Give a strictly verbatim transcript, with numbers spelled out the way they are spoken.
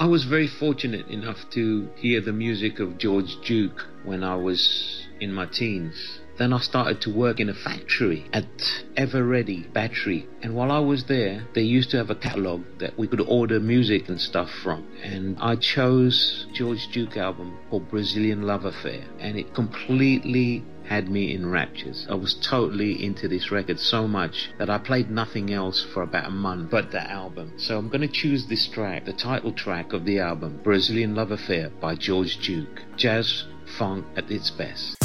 I was very fortunate enough to hear the music of George Duke when I was in my teens. Then I started to work in a factory at Eveready Battery, and while I was there they used to have a catalogue that we could order music and stuff from, and I chose George Duke album called Brazilian Love Affair, and it completely had me in raptures. I was totally into this record so much that I played nothing else for about a month but the album. So I'm going to choose this track, the title track of the album, Brazilian Love Affair by George Duke. Jazz funk at its best.